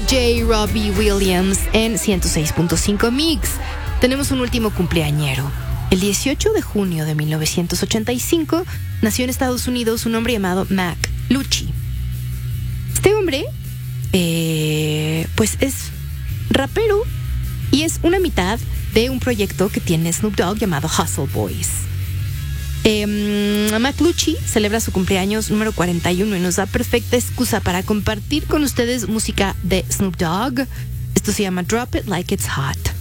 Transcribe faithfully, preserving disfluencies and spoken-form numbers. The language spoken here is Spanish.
J. Robbie Williams en ciento seis punto cinco Mix. Tenemos un último cumpleañero. El dieciocho de junio de mil novecientos ochenta y cinco nació en Estados Unidos un hombre llamado Mac Lucci. Este hombre, eh, pues es rapero y es una mitad de un proyecto que tiene Snoop Dogg llamado Hustle Boys. Eh, Mac Lucci celebra su cumpleaños número cuarenta y uno y nos da perfecta excusa para compartir con ustedes música de Snoop Dogg. Esto se llama Drop It Like It's Hot.